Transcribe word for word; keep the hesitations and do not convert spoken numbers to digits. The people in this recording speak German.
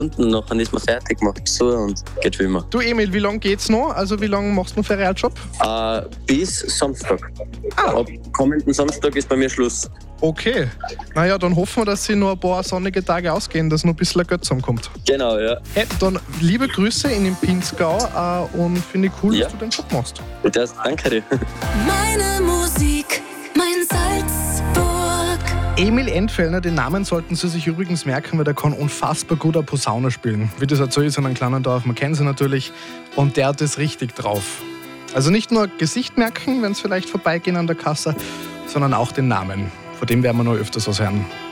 Stunden, nachher ist man fertig, macht so und geht wie immer. Du Emil, wie lange geht's noch? Also wie lange machst du noch Ferialjob? Äh, bis Samstag. Ah. Ab kommenden Samstag ist bei mir Schluss. Okay. Naja, dann hoffen wir, dass sie noch ein paar sonnige Tage ausgehen, dass noch ein bisschen Geld zusammenkommt. Genau, ja. Hey, dann liebe Grüße in den Pinzgau äh, und finde ich cool, Ja. dass du den Job machst. Das, danke dir. Meine Musik, mein Salzburg. Emil Entfellner, den Namen sollten Sie sich übrigens merken, weil der kann unfassbar gut eine Posaune spielen. Wie das halt so ist in einem kleinen Dorf, man kennt sie natürlich. Und der hat es richtig drauf. Also nicht nur Gesicht merken, wenn es vielleicht vorbeigehen an der Kasse, sondern auch den Namen. Von dem werden wir noch öfters was hören.